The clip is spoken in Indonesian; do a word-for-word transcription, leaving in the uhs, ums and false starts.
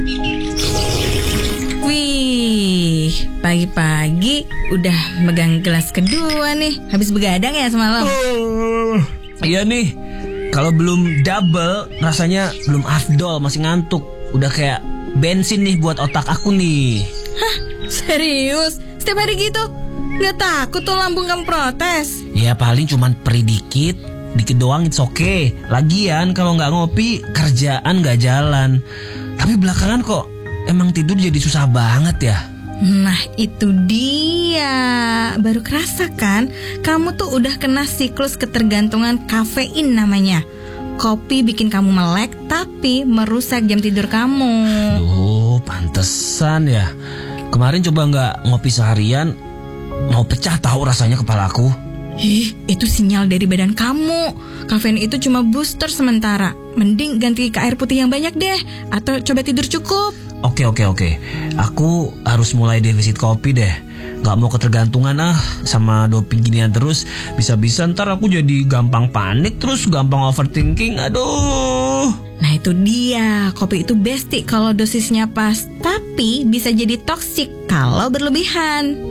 Wih, pagi-pagi udah megang gelas kedua nih. Habis begadang ya semalam? Oh, iya nih. Kalau belum double, rasanya belum afdol, masih ngantuk. Udah kayak bensin nih buat otak aku nih. Hah? Serius? Setiap hari gitu? Gak takut tuh lambung kamu protes? Ya paling cuman perih dikit. Dikit doang, it's okay. Lagian kalau gak ngopi, kerjaan gak jalan. Tapi belakangan kok emang tidur jadi susah banget ya. Nah itu dia. Baru kerasa kan? Kamu tuh udah kena siklus ketergantungan kafein namanya. Kopi bikin kamu melek, tapi merusak jam tidur kamu. Duh, pantesan ya. Kemarin coba gak ngopi seharian, mau pecah tahu rasanya kepalaku. Ih, itu sinyal dari badan kamu. Kafein itu cuma booster sementara. Mending ganti ke air putih yang banyak deh. Atau coba tidur cukup. Oke oke oke. Aku harus mulai defisit kopi deh. Gak mau ketergantungan ah sama doping ginian terus. Bisa-bisa ntar aku jadi gampang panik, terus gampang overthinking. Aduh. Nah itu dia. Kopi itu besti kalau dosisnya pas. Tapi bisa jadi toksik kalau berlebihan.